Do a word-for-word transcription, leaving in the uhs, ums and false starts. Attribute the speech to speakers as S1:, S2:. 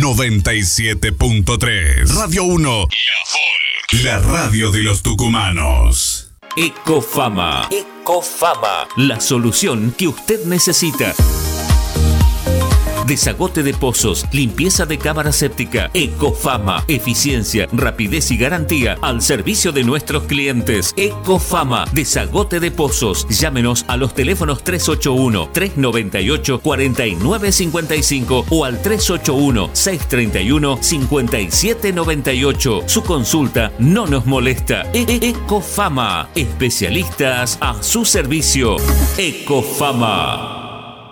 S1: noventa y siete punto tres. Radio uno. La Folk. La radio de los tucumanos.
S2: Ecofama. Ecofama. La solución que usted necesita. Desagote de pozos, limpieza de cámara séptica. Ecofama, eficiencia, rapidez y garantía al servicio de nuestros clientes. Ecofama, desagote de pozos. Llámenos a los teléfonos tres ocho uno, tres nueve ocho, cuatro nueve cinco cinco o al tres ocho uno, seis tres uno, cinco siete nueve ocho. Su consulta no nos molesta. E -e Ecofama, especialistas a su servicio. Ecofama.